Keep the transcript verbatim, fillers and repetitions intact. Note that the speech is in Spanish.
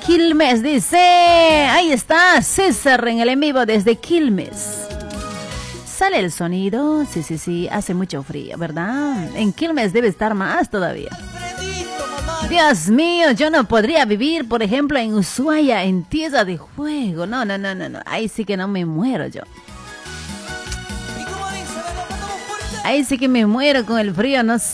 Quilmes, dice. Ahí está César en el en vivo desde Quilmes. ¿Sale el sonido? Sí, sí, sí, hace mucho frío, ¿verdad? En Quilmes debe estar más todavía. Dios mío, yo no podría vivir, por ejemplo, en Ushuaia, en Tierra de Fuego. No, no, no, no, no. Ahí sí que no me muero yo. Ahí sí que me muero con el frío, no sé.